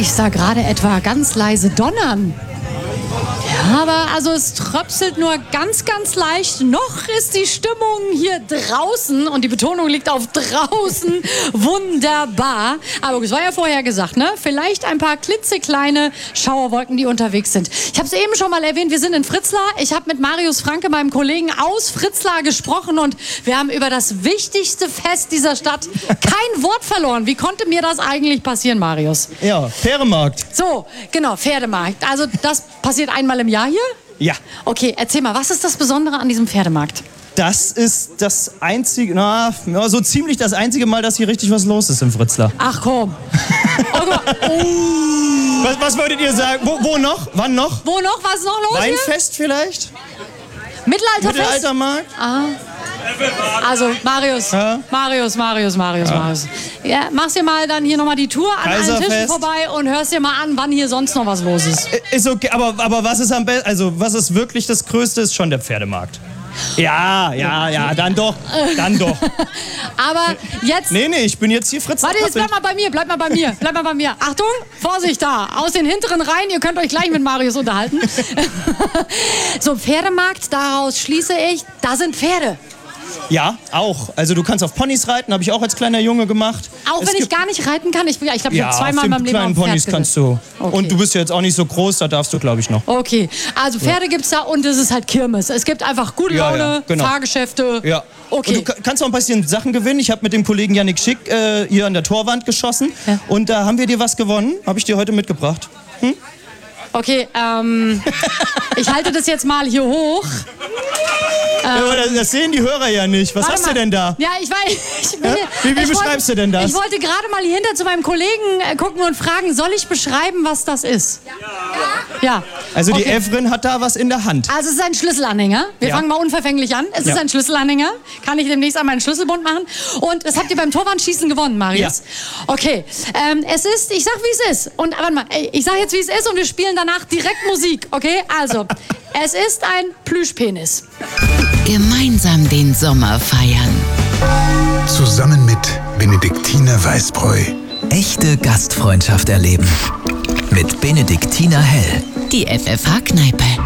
ich da gerade etwa ganz leise donnern? Ja, aber also es tröpselt nur ganz, ganz leicht. Noch ist die Stimmung hier draußen und die Betonung liegt auf draußen wunderbar. Aber es war ja vorher gesagt, ne? Vielleicht ein paar klitzekleine Schauerwolken, die unterwegs sind. Ich habe es eben schon mal erwähnt, wir sind in Fritzlar. Ich habe mit Marius Franke, meinem Kollegen aus Fritzlar, gesprochen und wir haben über das wichtigste Fest dieser Stadt kein Wort verloren. Wie konnte mir das eigentlich passieren, Marius? Ja, Pferdemarkt. So, genau, Pferdemarkt. Also das passiert einmal im Jahr hier? Ja. Okay, erzähl mal, was ist das Besondere an diesem Pferdemarkt? Das ist das einzige, so ziemlich das einzige Mal, dass hier richtig was los ist in Fritzlar. Ach komm. Was wolltet ihr sagen? Wo noch? Wann noch? Wo noch? Was ist noch los hier? Weinfest vielleicht? Mittelalterfest? Mittelaltermarkt? Ah. Also, Marius. Ja? Marius. Ja, machst dir mal dann hier nochmal die Tour an allen Tischen Kaiserfest. vorbei und hörst dir mal an, wann hier sonst noch was los ist. Ist okay, aber was ist am besten, also was ist wirklich das Größte, ist schon der Pferdemarkt. Ja, dann doch. Aber jetzt... Nee, ich bin jetzt hier Fritz. Warte, jetzt bleib mal bei mir. Achtung, Vorsicht da, aus den hinteren Reihen, ihr könnt euch gleich mit Marius unterhalten. So, Pferdemarkt, daraus schließe ich, da sind Pferde. Ja, auch. Also du kannst auf Ponys reiten, habe ich auch als kleiner Junge gemacht. Auch wenn ich gar nicht reiten kann? Ich glaube, ich habe zweimal in meinem Leben auf kleinen dem Pferd Ponys kannst du. Okay. Und du bist ja jetzt auch nicht so groß, da darfst du, glaube ich, noch. Okay, also Pferde gibt's da und es ist halt Kirmes. Es gibt einfach gute Ja, Laune, genau. Fahrgeschäfte. Ja. Okay. Und du kannst auch ein bisschen Sachen gewinnen. Ich habe mit dem Kollegen Yannick Schick hier an der Torwand geschossen. Ja. Und da haben wir dir was gewonnen. Habe ich dir heute mitgebracht. Okay, ich halte das jetzt mal hier hoch. Aber das sehen die Hörer ja nicht. Was hast du denn da? Ja, ich weiß. Wie beschreibst du denn das? Ich wollte gerade mal hier hinter zu meinem Kollegen gucken und fragen, soll ich beschreiben, was das ist? Ja. Also die Okay. Evrin hat da was in der Hand. Also es ist ein Schlüsselanhänger. Wir Ja. fangen mal unverfänglich an. Es ist ein Schlüsselanhänger. Kann ich demnächst an meinen Schlüsselbund machen. Und das habt ihr beim Torwandschießen gewonnen, Marius. Ja. Okay. Es ist, ich sag wie es ist. Und warte mal, ich sag jetzt wie es ist und wir spielen danach direkt Musik. Okay? Also, es ist ein Plüschpenis. Gemeinsam den Sommer feiern. Zusammen mit Benediktiner Weißbräu. Echte Gastfreundschaft erleben. Mit Benediktiner Hell. Die FFH-Kneipe.